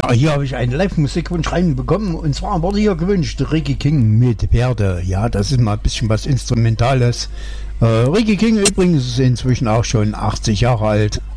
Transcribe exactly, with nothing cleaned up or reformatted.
Ja, hier habe ich einen Live-Musikwunsch reinbekommen und zwar wurde hier gewünscht Ricky King mit Pferde. Ja, das ist mal ein bisschen was Instrumentales. Äh, Ricky King übrigens ist inzwischen auch schon achtzig Jahre alt.